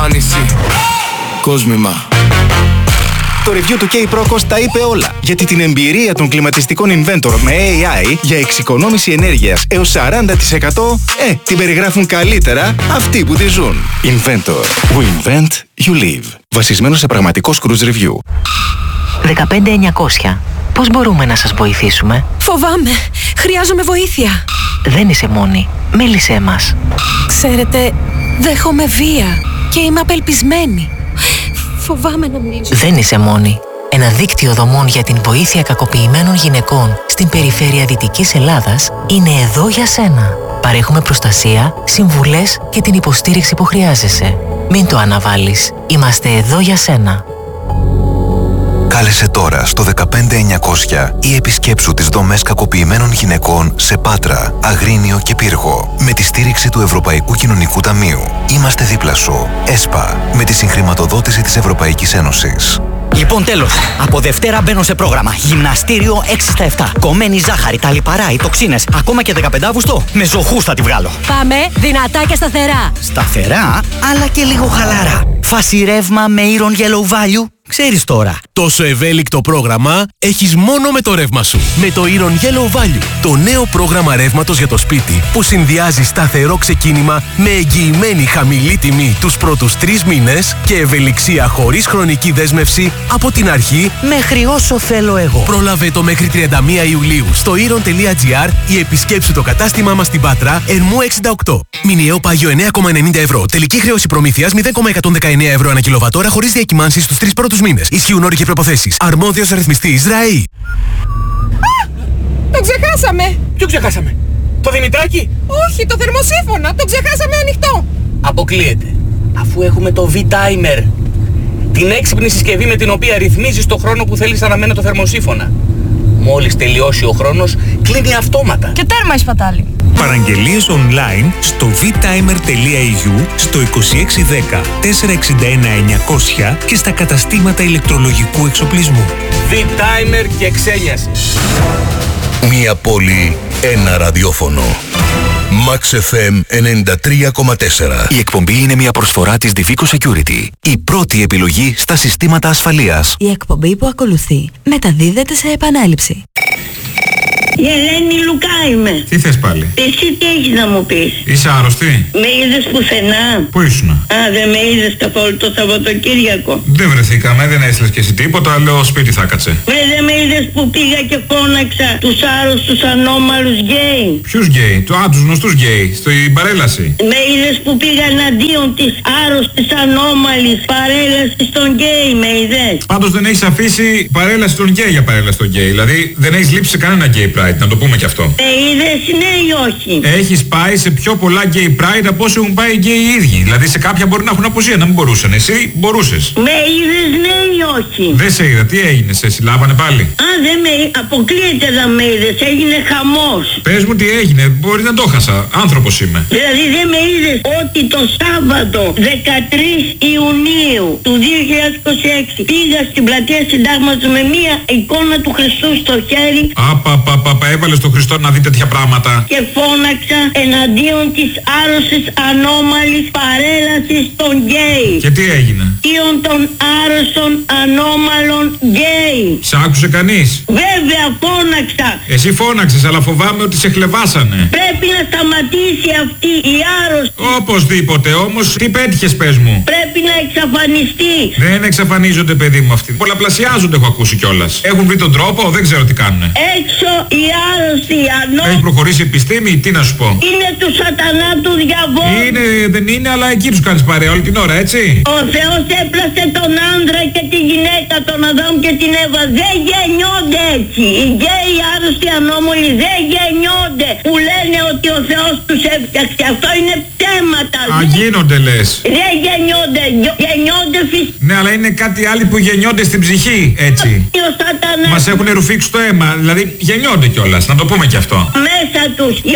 εμφάνιση. Κόσμημα. Το review του K-Procos τα είπε όλα. Γιατί την εμπειρία των κλιματιστικών Inventor με AI για εξοικονόμηση ενέργειας έως 40% την περιγράφουν καλύτερα αυτοί που τη ζουν. Inventor. We invent, you live. Βασισμένο σε πραγματικό cruise review. 15900. Πώς μπορούμε να σας βοηθήσουμε? Φοβάμαι. Χρειάζομαι βοήθεια. Δεν είσαι μόνη. Μίλησέ μας. Ξέρετε, δέχομαι βία και είμαι απελπισμένη. Φοβάμαι να μιλήσω. Δεν είσαι μόνη. Ένα δίκτυο δομών για την βοήθεια κακοποιημένων γυναικών στην περιφέρεια Δυτικής Ελλάδας είναι εδώ για σένα. Παρέχουμε προστασία, συμβουλές και την υποστήριξη που χρειάζεσαι. Μην το αναβάλεις. Είμαστε εδώ για σένα. Κάλεσε τώρα στο 15900 ή επισκέψου τις δομές κακοποιημένων γυναικών σε Πάτρα, Αγρίνιο και Πύργο με τη στήριξη του Ευρωπαϊκού Κοινωνικού Ταμείου. Είμαστε δίπλα σου. ΕΣΠΑ, με τη συγχρηματοδότηση της Ευρωπαϊκής Ένωσης. Λοιπόν, τέλος. Από Δευτέρα μπαίνω σε πρόγραμμα. Γυμναστήριο 6/7. Κομμένη ζάχαρη, τα λιπαρά, οι τοξίνες. Ακόμα και 15 Αυγούστου. Με ζωχούς θα τη βγάλω. Πάμε δυνατά και σταθερά. Σταθερά, αλλά και λίγο χαλαρά. Φάση ρεύμα με Iron Yellow Value. Ξέρεις τώρα. Τόσο ευέλικτο πρόγραμμα έχεις μόνο με το ρεύμα σου. Με το Iron Yellow Value. Το νέο πρόγραμμα ρεύματος για το σπίτι που συνδυάζει σταθερό ξεκίνημα με εγγυημένη χαμηλή τιμή τους πρώτους 3 μήνες και ευελιξία χωρίς χρονική δέσμευση από την αρχή μέχρι όσο θέλω εγώ. Πρόλαβε το μέχρι 31 Ιουλίου στο iron.gr ή επισκέψου το κατάστημά μας στην Πάτρα, Ερμού 68. Μηνιαίο πάγιο 9,90 ευρώ. Τελική χρέωση προμήθειας 0,119 ευρώ ανά κιλοβατόρα χωρίς διακυμάνσεις στους 3 πρώτους μήνες. Ισχύουν όροι και προϋποθέσεις. Αρμόδιος ρυθμιστής ΡΑΗ. Το ξεχάσαμε. Ποιο ξεχάσαμε? Το Δημητράκι? Όχι, το θερμοσύφωνα. Το ξεχάσαμε ανοιχτό. Αποκλείεται. Αφού έχουμε το V-Timer. Την έξυπνη συσκευή με την οποία ρυθμίζεις το χρόνο που θέλεις να αναμένει το θερμοσύφωνα. Μόλις τελειώσει ο χρόνος, κλείνει αυτόματα. Και τέρμα η σπατάλη. Παραγγελίες online στο vtimer.eu, στο 2610 461 900 και στα καταστήματα ηλεκτρολογικού εξοπλισμού. V-Timer και ξένιαση. Μία πόλη, ένα ραδιόφωνο. Max FM 93,4. Η εκπομπή είναι μια προσφορά της Divico Security. Η πρώτη επιλογή στα συστήματα ασφαλείας. Η εκπομπή που ακολουθεί μεταδίδεται σε επανάληψη. Η Ελένη Λουκά είμαι. Τι θες πάλι? Εσύ τι έχεις να μου πεις? Είσαι άρρωστη? Με είδες πουθενά? Πού ήσουνα? Δεν με είδες καθόλου το Σαββατοκύριακο? Δεν βρεθήκαμε, δεν έστειλες και εσύ τίποτα, λέω σπίτι θα κάτσε. Δεν με είδες που πήγα και φώναξα τους άρρωστους ανώμαλους γκέι? Ποιους γκέι? Τους γνωστούς γκέι, στην παρέλαση. Με είδες που πήγα εναντίον της άρρωστης ανώμαλης παρέλασης των γκέι, με είδες? Πάντως δεν έχεις αφήσει παρέλαση των γκέι για παρέλαση των γκέι, δηλαδή δεν έχεις λείψει σε κανένα γκέι pride. Να το πούμε και αυτό. Είδες ναι ή όχι? Έχεις πάει σε πιο πολλά gay pride από όσο έχουν πάει οι gay οι ίδιοι. Δηλαδή σε κάποια μπορεί να έχουν απουσία, να μην μπορούσαν. Εσύ μπορούσες. Με είδες ναι ή όχι? Δεν σε είδα. Τι έγινε, σε συλλάβανε πάλι? Δεν με αποκλείεται να με είδες. Έγινε χαμός. Πες μου τι έγινε. Μπορεί να το χάσα. Άνθρωπος είμαι. Δηλαδή δεν με είδες ότι το Σάββατο 13 Ιουνίου του 2026 πήγα στην πλατεία Συντάγματος με μία εικόνα του Χριστού στο χέρι. Έβαλε στον Χριστό να δει τέτοια πράγματα. Και φώναξα εναντίον της άρρωστης ανώμαλης παρέλασης των γκέι. Και τι έγινε? Εναντίον των άρρωστων ανώμαλων γκέι. Σ' άκουσε κανείς? Βέβαια φώναξα. Εσύ φώναξες, αλλά φοβάμαι ότι σε χλεβάσανε. Πρέπει να σταματήσει αυτή η άρρωστη. Οπωσδήποτε, όμως τι πέτυχες, πες μου? Πρέπει να εξαφανιστεί. Δεν εξαφανίζονται, παιδί μου, αυτοί. Πολλαπλασιάζονται, έχω ακούσει κιόλας. Έχουν βρει τον τρόπο, δεν ξέρω τι κάνουνε. Έξω η άρρωστη Έχει προχωρήσει η επιστήμη, τι να σου πω? Είναι του σατανά του διαβόλου. Δεν είναι, αλλά εκεί τους κάνεις παρέα όλη την ώρα, έτσι. Ο Θεός έπλασε τον άντρα και τη γυναίκα, τον Αδάμ και την Εύα. Δεν γεννιόνται έτσι. Οι γκέι άρρωστοι ανώμαλοι δεν γεννιόνται. Που λένε ότι ο Θεός τους έφτιαξε. Αυτό είναι ψέματα. Γίνονται λες. Δεν γεννιόνται. Γεννιόνται φυσικά. Ναι, αλλά είναι κάτι άλλο που γεννιόνται στην ψυχή, έτσι. Μας έχουν ρουφήξει το αίμα, δηλαδή γεννιόνται κιόλας, να το πούμε κι αυτό. Μέσα τους η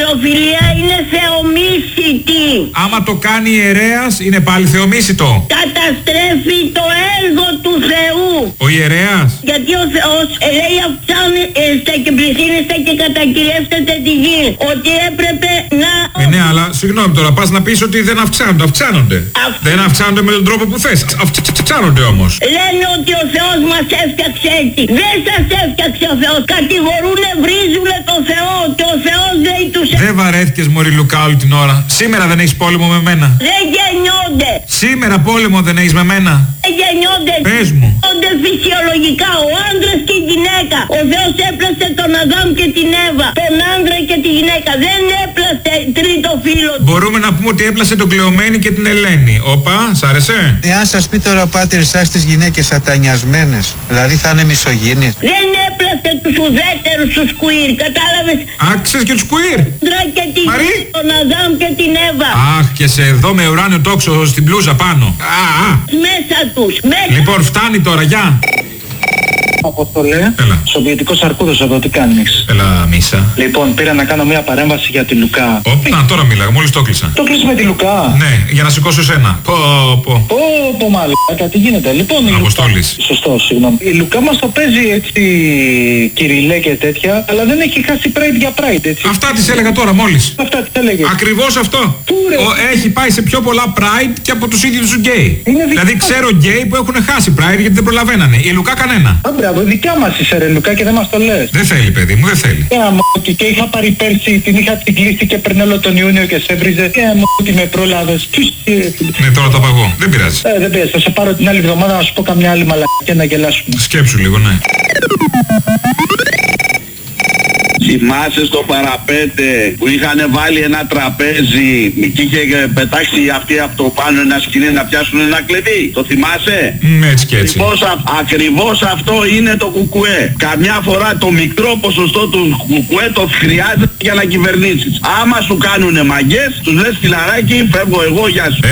ομοφιλοφιλία είναι θεομίσιτη. Άμα το κάνει ιερέας είναι πάλι θεομίσιτο. Κάτι καταστρέφει το έργο του Θεού. Ο ιερέας. Γιατί ο Θεός λέει αυξάνεστε και πληθύνεστε και κατακυριεύσετε τη γη. Ότι έπρεπε να... Ναι, αλλά συγγνώμη τώρα, πας να πεις ότι δεν αυξάνονται. Αυξάνονται. Δεν αυξάνονται με τον τρόπο που θες. Αυξάνονται όμως. Λένε ότι ο Θεός μας έφτιαξε έτσι. Δεν σας έφτιαξε ο Θεός. Κατηγορούνε, βρίζουνε το Θεό. Και ο Θεός λέει τους... Δεν βαρέθηκες μωρή Λουκά όλη την ώρα. Σήμερα δεν έχεις πόλεμο με μένα. Δεν γεννιόνται. Σήμερα πόλεμο δεν έχεις με μένα. Δεν γεννιόνται. Πες μου. Γεννιόνται φυσιολογικά. Ο άντρας και η γυναίκα. Ο Θεός έπλασε τον Αδάμ και την Εύα. Τον άντρα και τη γυναίκα. Δεν έπλασε τρίτο φίλο. Μπορούμε να πούμε ότι έπλασε τον Κλεωμένη και την Ελένη. Όπα, σ' άρεσε? Εάν σας πει τώρα ο Πάτερ σας τις γυναίκες ατανιασμένες, δηλαδή θα είναι μισογίνες. Δεν έπλασε τους ουδέτερους τους κουίρ, κατάλαβες? Άξες και τους κουίρ. Μαρή. Τον Αδάμ και την Εύα. Αχ, και σε εδώ με ουράνιο τόξο στην μπλούζα πάνω. Μέσα τους. Λοιπόν, φτάνει τώρα, γεια. Αποστολέ. Σοβιετικός Αρκούδος εδώ, τι κάνεις? Έλα, Μίσα. Λοιπόν, πήρα να κάνω μια παρέμβαση για τη Λουκά. Να, τώρα μίλαγα, μόλις το κλείσα. Το κλείσουμε τη Λουκά. Ναι, για να σηκώσω εσένα. Πω μάλλον, τι γίνεται. Λοιπόν, Αποστόλης. Σωστό, συγγνώμη. Η Λουκά μας το παίζει έτσι κυριλέ και τέτοια, αλλά δεν έχει χάσει Pride για Pride, έτσι. Αυτά τις έλεγα τώρα μόλις. Αυτά τις έλεγε. Ακριβώς αυτό. Έχει πάει σε πιο πολλά Pride και από τους ίδιους τους γκέι. Δηλαδή ξέρω γκέι που έχουν χάσει Pride γιατί δεν προλαβαίνανε. Η Λουκά κανένα. Μπράβο, δικιά μας είσαι ρε Λουκά και δεν μας το λες. Δεν θέλει παιδί μου, δεν θέλει. Και είχα πάρει πέρσι, την είχα κλείσει και παίρνει όλο τον Ιούνιο και σε έβριζε. Ότι με πρόλαβες. Ναι, τώρα το παγώ. Δεν πειράζει. Δεν πειράζει, θα σε πάρω την άλλη εβδομάδα να σου πω καμιά άλλη μαλακιά να γελάσουμε. Σκέψου λίγο, ναι. Θυμάσαι στο παραπέντε που είχαν βάλει ένα τραπέζι και είχε πετάξει αυτή από το πάνω ένα σκηνή να πιάσουν ένα κλειδί? Το θυμάσαι? Έτσι και έτσι. Ακριβώς αυτό είναι το κουκουέ. Καμιά φορά το μικρό ποσοστό του κουκουέ το χρειάζεται για να κυβερνήσεις. Άμα σου κάνουνε μαγκές, τους λες φιλαράκι, φεύγω εγώ, γεια σου.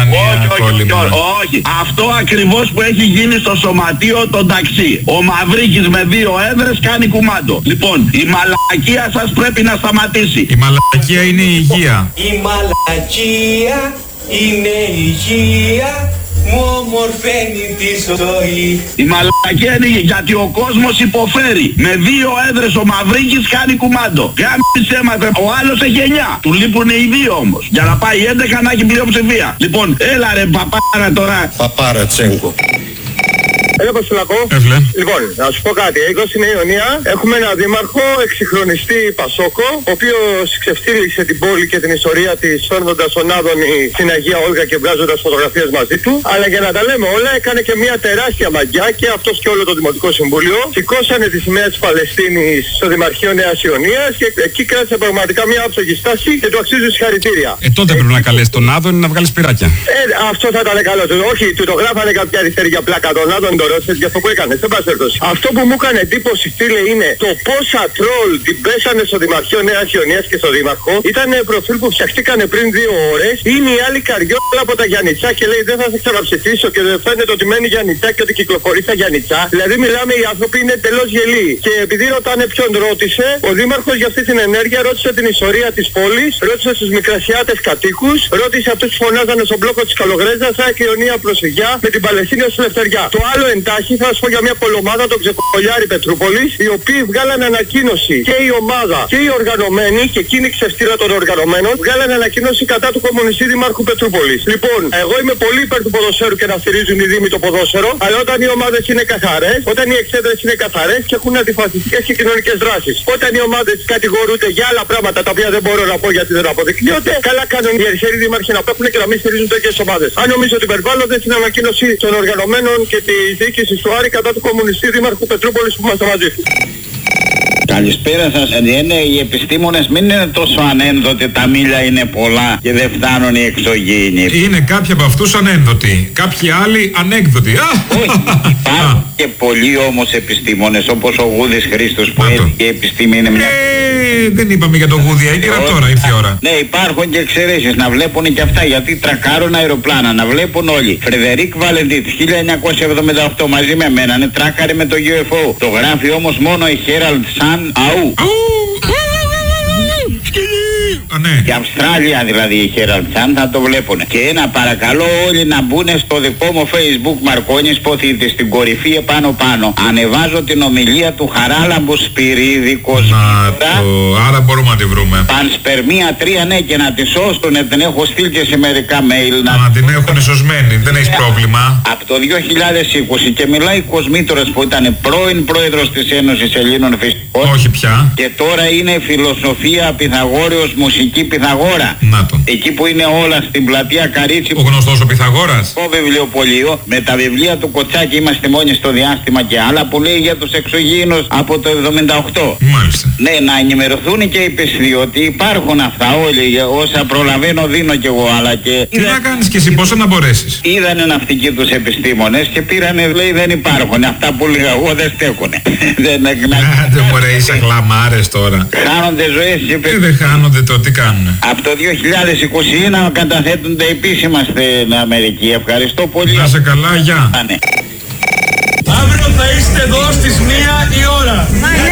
Όχι. Αυτό ακριβώς που έχει γίνει στο σωματείο των ταξί. Ο Μαυρίκης με 2 έδρες κάνει κουμάντο. Λοιπόν, η μαλακία σας πρέπει να σταματήσει. Η μαλακία είναι η υγεία. Η μαλακία είναι η υγεία, μου ομορφαίνει τη ζωή. Η μαλακία είναι γιατί ο κόσμος υποφέρει. Με 2 έδρες ο Μαυρίκης κάνει κουμάντο. Γάμισε έμαθε, ο άλλος έχει 9. Του λείπουνε οι 2 όμως. Για να πάει 11 να έχει πλειοψηφία. Λοιπόν, έλα ρε παπάρα τώρα. Παπάρα Τσέγκο. Έλα Πασουλακό. Λοιπόν, να σου πω κάτι. Εγώ στην Ιωνία έχουμε έναν δήμαρχο, εξυγχρονιστή Πασόκο, ο οποίος ξεφτύλιξε την πόλη και την ιστορία της φέρνοντας τον Άδωνη στην Αγία Όλγα και βγάζοντας φωτογραφίες μαζί του. Αλλά για να τα λέμε όλα, έκανε και μια τεράστια μαγιά και αυτός και όλο το Δημοτικό Συμβούλιο. Σηκώσανε τη σημαία της Παλαιστίνης στο Δημαρχείο Νέας Ιωνίας και εκεί κράτησε πραγματικά μια άψογη στάση και του αξίζει συγχαρητήρια. Τότε πρέπει να καλέσει τον Άδωνη να βγάλει σπυράκια. Αυτό θα ήταν καλό. Όχι, του το γράφανε κάποια αριστερή για πλάκα τον Άδωνη. Για αυτό που έκανε, δεν πας έρθωση. Αυτό που μου έκανε εντύπωση, φίλε, είναι το πόσα τρόλ την πέσανε στο Δημαρχείο Νέας Ιωνίας και στο Δήμαρχο. Ήταν προφίλ που φτιαχτήκανε πριν 2 ώρες. Είναι η άλλη καριόλα από τα Γιαννιτσά και λέει δεν θα σε ξαναψηφίσω και δεν φαίνεται ότι μένει Γιαννιτσά και ότι κυκλοφορεί στα Γιαννιτσά. Δηλαδή μιλάμε, οι άνθρωποι είναι τελώς γελοί. Και επειδή ρωτάνε ποιον ρώτησε, ο Δήμαρχος για αυτή την ενέργεια ρώτησε την ιστορία της πόλης, ρώτησε στους μικρασιάτες κατοίκους, ρώτησε αυτούς που φωνάζανε στον μπλόκο της Καλογρέζας, ΑΕΚ Ιωνία προσφυγιά με την Παλαιστίνη ως ελευθεριά. Το άλλο εντάχει θα σου πω για μια κολομάδα των Ξεκολιάρη Πετρούπολης, οι οποίοι βγάλανε ανακοίνωση και η ομάδα και οι οργανωμένοι, και εκείνη η ξεφτύρα των οργανωμένων, βγάλανε ανακοίνωση κατά του κομμουνιστή Δημάρχου Πετρούπολης. Λοιπόν, εγώ είμαι πολύ υπέρ του ποδοσφαίρου και να στηρίζουν οι Δήμοι το ποδόσφαιρο, αλλά όταν οι ομάδες είναι καθαρές, όταν οι εξέδρες είναι καθαρές και έχουν αντιφασιστικές και κοινωνικές δράσεις, όταν οι ομάδες κατηγορούνται για άλλα πράγματα τα οποία δεν μπορώ να πω γιατί δεν αποδεικνύονται, καλά κάνουν οι αρχαίοι δήμαρχοι να πέφτουν και να μην στηρίζουν τέτοιες ομάδες. Αν νομίζω ότι υπερβάλλονται στην ανακοίνωση των οργανωμένων και τη διοίκηση του Άρη κατά του κομμουνιστή Δήμαρχου Πετρούπολης που είμαστε μαζί του. Καλησπέρα σας. Οι επιστήμονες μην είναι τόσο ανένδοτοι, τα μίλια είναι πολλά και δεν φτάνουν οι εξωγήινοι. Είναι κάποιοι από αυτούς ανένδοτοι, κάποιοι άλλοι ανέκδοτοι. Όχι, υπάρχουν και πολλοί όμως επιστήμονες όπως ο Γούδης Χρήστος που έτσι και η επιστήμη είναι μια... Δεν είπαμε για το Γούδη, έγκυρα τώρα ήρθε η ώρα. Ναι, υπάρχουν και εξαιρέσεις να βλέπουν και αυτά γιατί τρακάρουν αεροπλάνα, να βλέπουν όλοι. Φρεδερίκ Βαλεντίτ 1978 μαζί με μένα, ναι, τράκαρε με το UFO. Το γράφει όμως μόνο η Herald Sun. Αού. ναι. Και Αυστράλια δηλαδή η Herald Sun θα το βλέπουν. Και ένα παρακαλώ όλοι να μπουν στο δικό μου Facebook Μαρκόνης Ποθήτης στην κορυφή επάνω πάνω. Ανεβάζω την ομιλία του Χαράλαμπου Σπυρίδη Κοσμήτρα. Άρα μπορούμε να τη βρούμε. Πανσπερμία 3 ναι και να τη σώσουν. Την έχω στείλει και σε μερικά mail. Να την έχουν σωσμένη, δεν έχει πρόβλημα. Από το 2020 και μιλάει Κοσμήτρας που ήταν πρώην πρόεδρος της Ένωσης Ελλήνων Φυσικών. Όχι πια. Και τώρα είναι φιλοσοφία Πυθαγόριος, μουσική Πυθαγόρα. Να το. Εκεί που είναι όλα στην πλατεία Καρίτσι. Ο γνωστός ο Πυθαγόρας. Το βιβλιοπωλείο με τα βιβλία του Κοτσάκη είμαστε μόνοι στο διάστημα και άλλα που λέει για τους εξωγήινους από το 78. Μάλιστα. Ναι, να ενημερωθούν και οι πιστοί ότι υπάρχουν αυτά όλοι. Όσα προλαβαίνω δίνω κι εγώ, αλλά και. Τι να κάνεις κι εσύ, πόσο να μπορέσεις. Είδανε ναυτικοί τους επιστήμονες και πήρανε, λέει δεν υπάρχουν. Αυτά που λέγα εγώ δεν στέκουνε. Δεν μωρέ, είσαι χλαμάρες τώρα. Χάνονται ζωές. Δεν χάνονται το, τι κάνουνε. Από το 2021 καταθέτονται επίσημα στην Αμερική. Ευχαριστώ πολύ. Να σε καλά, γεια. Αύριο θα είστε εδώ στις 1 η ώρα.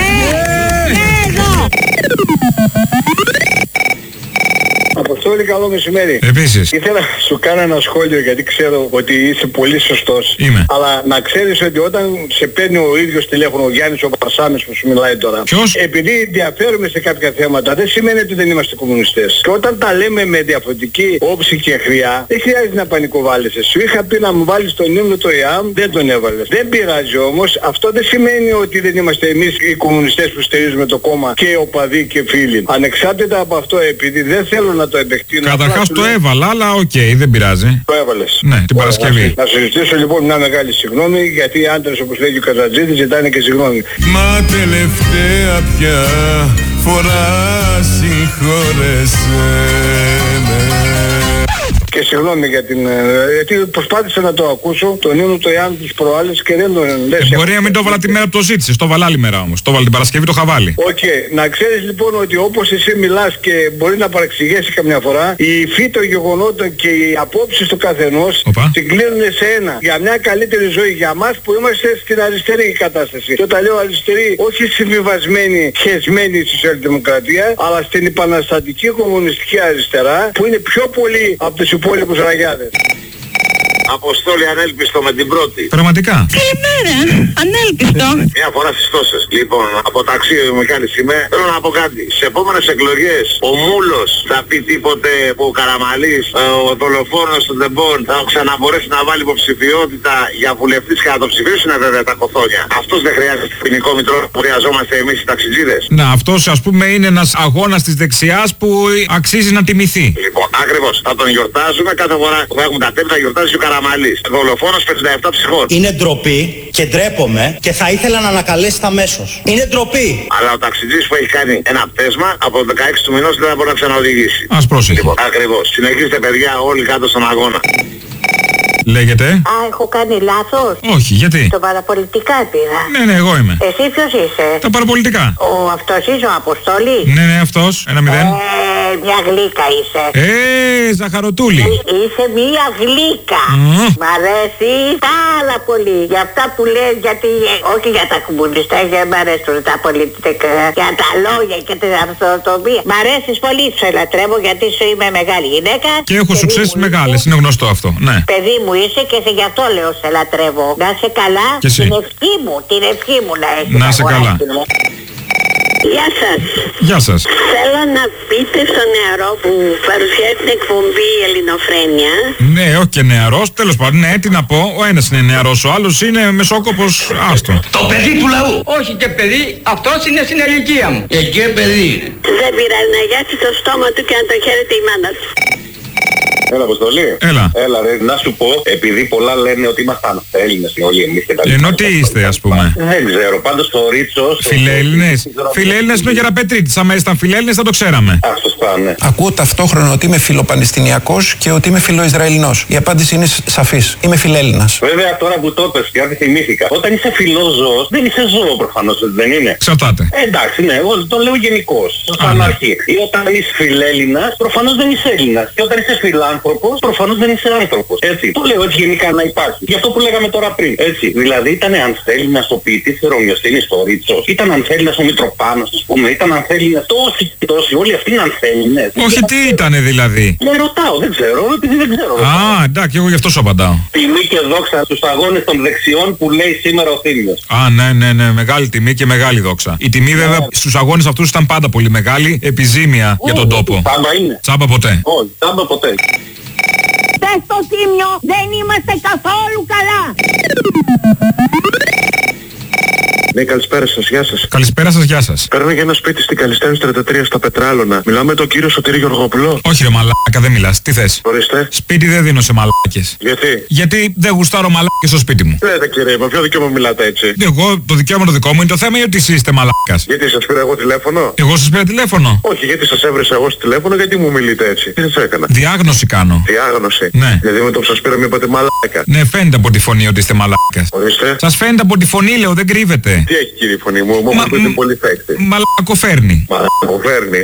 Αποστόλη, καλό μεσημέρι. Επίσης. Ήθελα να σου κάνω ένα σχόλιο γιατί ξέρω ότι είσαι πολύ σωστός. Είμαι. Αλλά να ξέρεις ότι όταν σε παίρνει ο ίδιος τηλέφωνο ο Γιάννης ο Παρσάμης που σου μιλάει τώρα. Ποιος? Επειδή ενδιαφέρουμε σε κάποια θέματα δεν σημαίνει ότι δεν είμαστε κομμουνιστές. Και όταν τα λέμε με διαφορετική όψη και χρειά δεν χρειάζεται να πανικοβάλλεσαι. Σου είχα πει να μου βάλεις τον ύμνο το ΙΑΜ, δεν τον έβαλες. Δεν πειράζει όμως. Αυτό δεν σημαίνει ότι δεν είμαστε εμείς οι κομμουνιστές που στηρίζουμε το κόμμα και οπαδοί και φίλοι. Ανεξάρτητα από αυτό, επειδή δεν θέλω να το επεκτείνω. Καταρχάς το έβαλα, αλλά οκ, δεν πειράζει. Το έβαλες. Ναι, την Παρασκευή. Να σου ζητήσω λοιπόν μια μεγάλη συγγνώμη, γιατί οι άντρες όπως λέγει ο Καζατζίδης ζητάνε και συγγνώμη. Μα τελευταία πια φορά συγχώρεσέ με. Και συγγνώμη για την... γιατί προσπάθησα να το ακούσω, τον ύμνο το Ιάννη της προάλλες και δεν τον λες. Μπορεί να μην το έβαλα τη μέρα που το ζήτησες, το έβαλα άλλη μέρα όμως. Το έβαλα την Παρασκευή, το είχα βάλει. Οκ. Να ξέρεις λοιπόν ότι όπως εσύ μιλάς και μπορεί να παρεξηγήσει καμιά φορά, η υφή των γεγονότων και οι απόψεις του καθενός συγκλίνουν σε ένα. Για μια καλύτερη ζωή για μας που είμαστε στην αριστερή κατάσταση. Και όταν λέω αριστερή, όχι συμβιβασμένη, χεσμένη στη σοσιαλδημοκρατία, αλλά στην επαναστατική κομμουνιστική αριστερά, που είναι πιο πολύ από τους υπόλοιπους ραγιάδες. Αποστόλη ανέλπιστο με την πρώτη. Πραγματικά. Καλημέρα, ανέλπιστο. Μια φορά στις τόσες. Λοιπόν, από ταξί Μιχάλης είμαι. Θέλω να πω κάτι. Σε επόμενες εκλογές ο Μούλος θα πει τίποτε που ο Καραμαλής, ο δολοφόνος του Ντεμπόν θα ξαναμπορέσει να βάλει υποψηφιότητα για βουλευτής και να το ψηφίσουν βέβαια τα κοθόνια. Αυτός δεν χρειάζεται ποινικό μητρό που χρειαζόμαστε εμείς οι ταξιτζίδες. Να, αυτός ας πούμε είναι ένας αγώνας της δεξιάς που αξίζει να τιμηθεί. Λοιπόν, ακριβώς. Θα τον γιορτάζουμε κάθε φορά που έχουμε τα τέμματα, θα γιορτάζει ο Καραμαλής. Δολοφόνος 57 ψυχών. Είναι ντροπή και ντρέπομαι και θα ήθελα να ανακαλέσετε αμέσως. Είναι ντροπή. Αλλά ο ταξιτζής που έχει κάνει ένα πτέσμα από το 16 του μηνός δεν θα μπορεί να ξαναοδηγήσει. Ας πρόσεχε. Λοιπόν, ακριβώς. Συνεχίστε παιδιά όλοι κάτω στον αγώνα. Λέγεται. Α, έχω κάνει λάθος. Όχι, γιατί? Το παραπολιτικά πήρα. Ναι, εγώ είμαι. Εσύ ποιος είσαι? Τα παραπολιτικά. Ο αυτός είσαι ο Αποστόλης? Ναι, αυτός. 1-0. Μια γλύκα είσαι. Ζαχαροτούλη. Είσαι μια γλύκα. Μ' αρέσει πάρα πολύ. Για αυτά που λες, γιατί όχι για τα κομμουνιστά, δεν μ' αρέσουν τα πολιτικά. Για τα λόγια και την αυτοτομία. Μ' αρέσεις πολύ, σου ελατρεύω γιατί σου είμαι μεγάλη γυναίκα. Και έχω σουξές μεγάλες, είναι γνωστό αυτό. Ναι. Παιδί μου είσαι και σε γι' αυτό λέω σε λατρεύω. Να σε καλά. Και εσύ. Την ευχή μου να έχεις. Να σε καλά. Γεια σας. Γεια σας. Θέλω να πείτε στο νεαρό που παρουσιάζει την εκπομπή Ελληνοφρένεια. Ναι, όχι και νεαρός, τέλος πάντων, ναι, τι να πω. Ο ένας είναι νεαρός, ο άλλος είναι μεσόκοπος, άστο. Το παιδί του λαού. Όχι και παιδί, αυτός είναι στην ηλικία μου. Και παιδί είναι. Δεν πειράζει να γιάσει το στόμα του και να το χαίρεται η μάνα του. Έλα, Αποστολή. Έλα, ρε, να σου πω, επειδή πολλά λένε ότι ήμασταν Έλληνες όλοι εμείς και τα λοιπά. Ενώ τι είστε, ας πούμε? Δεν ξέρω, πάντως το Ρίτσος... Φιλέλληνες. Φιλέλληνες είναι ο Γεραπετρίτης. Άμα ήσταν φιλέλληνες θα το ξέραμε. Σωστά, ναι. Ακούω ταυτόχρονα ότι είμαι φιλοπαλαιστινιακός και ότι είμαι φιλοϊσραηλινός. Η απάντηση είναι σαφής. Είμαι φιλέλληνας. Βέβαια, τώρα που το είπες και αν θυμήθηκα, όταν είσαι φιλόζωος, δεν είσαι ζώο προφανώς, δεν είναι? Εξαρτάται. Εντάξει, ναι, εγώ το λέω γενικώς, σαν αρχή. Ή όταν είσαι φιλέλληνας, προφανώς δεν είσαι Έλληνας. Και όταν είσαι φιλάνθρωπος, άνθρωπος, προφανώς δεν είσαι άνθρωπος. Έτσι. Το λέω έτσι γενικά να υπάρχει. Γι' αυτό που λέγαμε τώρα πριν. Έτσι. Δηλαδή ήταν αν θέλει να στο ποιητής Ρωμιοσύνης στο Ρίτσος, ήταν αν θέλει να στο Μητροπάνος, ας πούμε, ήταν αν θέλει να τόσοι, όλοι αυτοί είναι αν θέλει. Όχι, τι ήτανε δηλαδή. Ναι, ρωτάω, δεν ξέρω, επειδή δεν ξέρω. Α, εντάξει, εγώ γι' αυτό σου απαντάω. Τιμή και δόξα στους αγώνες των δεξιών που λέει σήμερα ο Θήμιος. Α, ναι, μεγάλη τιμή και μεγάλη δόξα. Η τιμή βέβαια στους αγώνες αυτούς ήταν πάντα πολύ μεγάλη, επιζήμια για τον τόπο. Τσάμπα είναι. Τσάμπα ποτέ. Όχι, τσάμπα ποτέ. Πες στο Θήμιο, δεν είμαστε καθόλου καλά. Ναι, καλησπέρα σας, γεια σας. Καλησπέρα σας, γεια σας. Παίρνω για ένα σπίτι στην Καλιστένης 33 στα Πετράλωνα. Μιλάω με τον κύριο Σωτήρη Γεωργοπουλό. Όχι ρε μαλάκα, δεν μιλάς. Τι θες? Ορίστε. Σπίτι δεν δίνω σε μαλάκες. Γιατί? Γιατί δεν γουστάρω μαλάκες στο σπίτι μου. Λέτε κύριε, με ποιο δικαίωμα μιλάτε έτσι? Εγώ, το δικαίωμα το δικό μου είναι το θέμα ή ότι εσείς είστε μαλάκας? Γιατί σας πήρα εγώ τηλέφωνο? Εγώ σας πήρα τηλέφωνο? Όχι, γιατί σας έβρισα εγώ στο τηλέφωνο, γιατί μου μιλείτε έτσι? Τι σας έκανα? Διάγνωση κάνω. Διάγνωση? Ναι. Δηλαδή με το που σας πήρα μου είπατε μαλάκα. Ναι, φαίνεται από τη φωνή ότι είστε μαλάκας. Ορίστε. Σας φαίνεται από τη φωνή, λέω, δεν κρύβεται. Τι έχει κύριε φωνή μου, μου ακούτε πολύ φέκτη. Μαλακοφέρνει. Μαλακοφέρνει.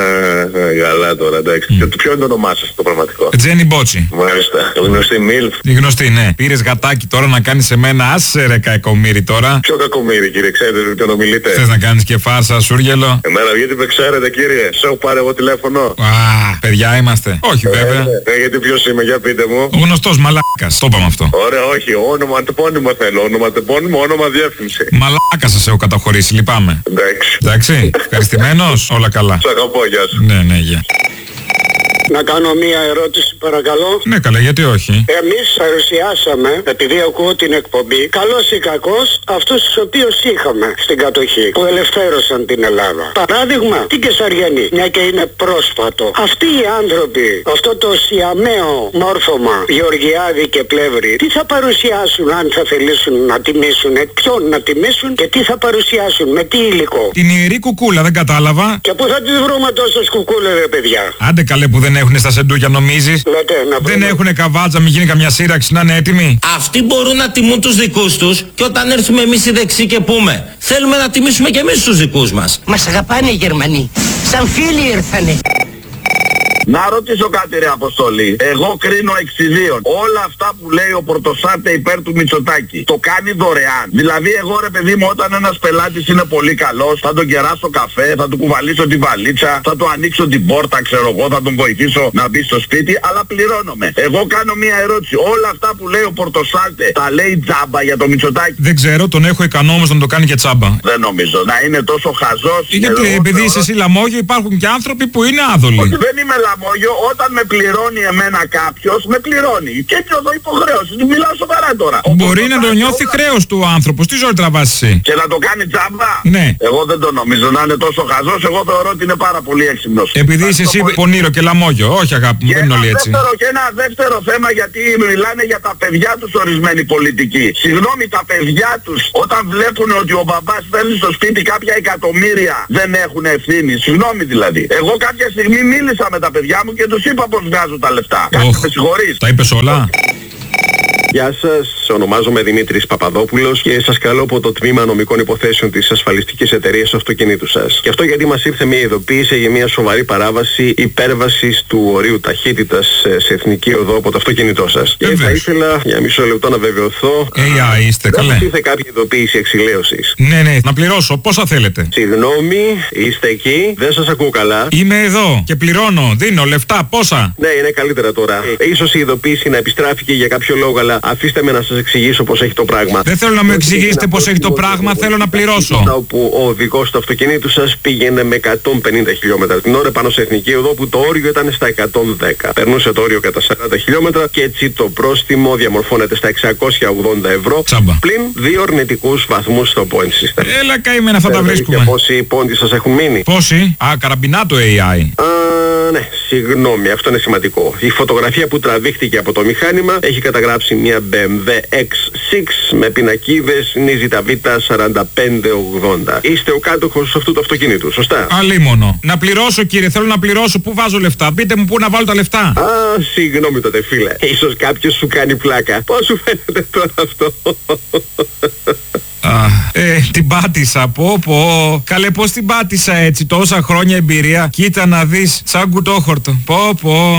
Καλά τώρα, εντάξει. Και ποιο είναι το όνομά σας το πραγματικό? Τζένι Μπότσι. Μάλιστα. Γνωστή Μιλφ. Η γνωστή, ναι. Πήρες γατάκι τώρα να κάνεις σε μένα, άσε ρε κακομύρι τώρα. Ποιο κακομύρι κύριε, ξέρετε τι τον ομιλείτε? Θες να κάνεις και φάρσα, σούργελο? Εμένα γιατί με ξέρετε κύριε, σε έχω πάρει εγώ τηλέφωνο. Α, παιδιά είμαστε. Όχι βέβαια. Γιατί ποιος είμαι, για πείτε μου. Ο γνωστός μαλάκας, το είπαμε αυτό. Ωραία, όχι, όνομα τεπώνυμο θέλω, όνομα τεπώνυμο, όνομα διεύθυνση. Μαλάκα σας έχω καταχωρήσει, λυπάμαι. Εντάξει, ευχαριστημένος, όλα καλά. Σ' αγαπώ, γεια σου. Ναι, γεια. Να κάνω μία ερώτηση παρακαλώ. Ναι καλά, γιατί όχι? Εμείς παρουσιάσαμε, επειδή ακούω την εκπομπή, καλός ή κακός, αυτούς τους οποίους είχαμε στην κατοχή, που ελευθέρωσαν την Ελλάδα. Παράδειγμα, την Κεσαριανή, μια και είναι πρόσφατο. Αυτοί οι άνθρωποι, αυτό το σιαμαίο μόρφωμα, Γεωργιάδη και Πλεύρη, τι θα παρουσιάσουν αν θα θελήσουν να τιμήσουν, ποιον να τιμήσουν και τι θα παρουσιάσουν, με τι υλικό? Την ιερή κουκούλα, δεν κατάλαβα. Και πού θα τις βρούμε τόσες κουκούλες ρε παιδιά? Άντε καλέ που δεν έχουνε στα σεντούκια νομίζεις? Δεν έχουνε καβάτσα, μην γίνει καμιά σύραξη να είναι έτοιμοι. Αυτοί μπορούν να τιμούν τους δικούς τους και όταν έρθουμε εμείς οι δεξιοί και πούμε θέλουμε να τιμήσουμε και εμείς τους δικούς μας. Μας αγαπάνε οι Γερμανοί, σαν φίλοι ήρθανε. Να ρωτήσω κάτι ρε Αποστολή. Εγώ κρίνω εξιδίων. Όλα αυτά που λέει ο Πορτοσάτε υπέρ του Μητσοτάκη το κάνει δωρεάν. Δηλαδή εγώ ρε παιδί μου, όταν ένας πελάτης είναι πολύ καλός, θα τον κεράσω καφέ, θα του κουβαλήσω τη βαλίτσα, θα του ανοίξω την πόρτα, ξέρω εγώ, θα τον βοηθήσω να μπει στο σπίτι, αλλά πληρώνομαι. Εγώ κάνω μια ερώτηση. Όλα αυτά που λέει ο Πορτοσάτε τα λέει τζάμπα για το Μητσοτάκη? Δεν ξέρω, τον έχω ικανό όμως να το κάνει και τσάμπα. Δεν νομίζω. Να είναι τόσο χαζός. Γιατί επειδή είσαι εσύ λαμόγιο, υπάρχουν και άνθρωποι που είναι άδολοι. Όχι, δεν είμαι λαμόγιο. Όταν με πληρώνει εμένα κάποιος, με πληρώνει. Και έτσι εδώ υποχρέωση. Μιλάω σοβαρά τώρα. Μπορεί να το νιώθει χρέος του άνθρωπος. Τι ζωή τραβάς εσύ? Και να το κάνει τζάμπα? Ναι. Εγώ δεν το νομίζω να είναι τόσο χαζός. Εγώ θεωρώ ότι είναι πάρα πολύ έξυπνος. Επειδή είσαι εσύ πονήρο και λαμόγιο. Όχι αγάπη μου, δεν είναι όλοι έτσι. Και ένα δεύτερο θέμα, γιατί μιλάνε για τα παιδιά τους ορισμένοι πολιτικοί. Συγγνώμη, τα παιδιά τους όταν βλέπουν ότι ο μπαμπάς φέρνει στο σπίτι κάποια εκατομμύρια, δεν έχουν ευθύνη. Συγγνώμη δηλαδή. Εγώ κάποια στιγμή μίλησα με τα παιδιά μου και τους είπα πως βγάζω τα λεφτά. Κάτι με συγχωρείς. Τα είπες όλα? Γεια σας, ονομάζομαι Δημήτρης Παπαδόπουλος και σας καλώ από το Τμήμα Νομικών Υποθέσεων της Ασφαλιστικής Εταιρείας Αυτοκινήτου σας. Και αυτό γιατί μας ήρθε μια ειδοποίηση για μια σοβαρή παράβαση υπέρβασης του ορίου ταχύτητας σε εθνική οδό από το αυτοκίνητό σας. Και θα ήθελα για μισό λεπτό να βεβαιωθώ. Είστε δεν καλέ. μας ήρθε κάποια ειδοποίηση εξηλαίωσης. Ναι, να πληρώσω. Πόσα θέλετε? Συγγνώμη, είστε εκεί, δεν σας ακούω καλά. Είμαι εδώ και πληρώνω, δίνω λεφτά, πόσα? Ναι, είναι καλύτερα τώρα. Ίσως η ειδοποίηση να επιστράφηκε για κάποιο λόγο, αλλά αφήστε με να σας εξηγήσω πώς έχει το πράγμα. Δεν θέλω να μου εξηγήσετε πώς έχει το πράγμα, θέλω να πληρώσω. Όπου ο οδηγός του αυτοκινήτου σας πήγαινε με 150 χιλιόμετρα την ώρα πάνω σε εθνική οδό που το όριο ήταν στα 110. Περνούσε το όριο κατά 40 χιλιόμετρα και έτσι το πρόστιμο διαμορφώνεται στα 680 ευρώ. Τσάμπα. Πλην 2 αρνητικούς βαθμούς στο point system. Έλα καημένα, αυτά τα βρίσκουμε. Και πόσοι πόντοι σας έχουν μείνει? Πόσοι? Καραμπινά το AI. Ναι, συγγνώμη, αυτό είναι σημαντικό. Η φωτογραφία που τραβήχτηκε από το μηχάνημα έχει καταγράψει μια BMW X Six με πινακίδες Νίζητα Β 4580. Είστε ο κάτοχος αυτού του αυτοκινήτου, σωστά? Αλίμονο. Να πληρώσω, κύριε, θέλω να πληρώσω. Πού βάζω λεφτά? Πείτε μου πού να βάλω τα λεφτά. Α, συγγνώμη τότε φίλε. Ίσως κάποιος σου κάνει πλάκα. Πώς σου φαίνεται τώρα αυτό? Την πάτησα, πω. Καλέ, πώς την πάτησα έτσι, τόσα χρόνια εμπειρία. Κοίτα να δεις, σαν κουτόχορτο. Πω.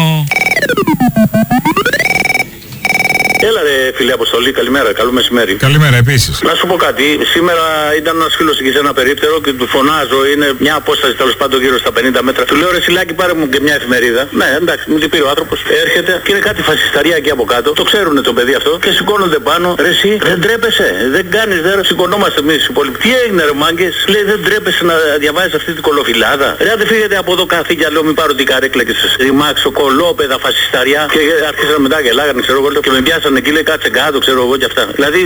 Έλα ρε φίλε Αποστολή, καλημέρα, καλό μεσημέρι. Καλημέρα επίσης. Να σου πω κάτι, σήμερα ήταν ένας φίλος εκεί σε ένα περίπτερο και του φωνάζω, είναι μια απόσταση τέλος πάντων γύρω στα 50 μέτρα. Του λέω ρε Σιλάκη, πάρε μου και μια εφημερίδα. Ναι, εντάξει, μου την πήρε ο άνθρωπος. Έρχεται και είναι κάτι φασισταρία εκεί από κάτω. Το ξέρουνε το παιδί αυτό και σηκώνονται πάνω. Ρε εσύ, δεν τρέπεσαι, δεν κάνεις, δεν σηκωνόμαστε εμείς οι υπόλοιποι. Τι έγινε ρε μάγκες, λέει δεν τρέπεσαι να διαβάζεις αυτή την κολοφυλάδα. Ρε αν δεν φύγετε από εδώ καθήκια, λέω μην πάρω την καρέκλα και σας ρημάξω κολόπεδα φασισταριά. Και άρχισαν μετά και λάγανε, ξέρω εγώ, και με πιάσανε εκεί, λέει κάτσε κάτω, ξέρω εγώ και αυτά. Δηλαδή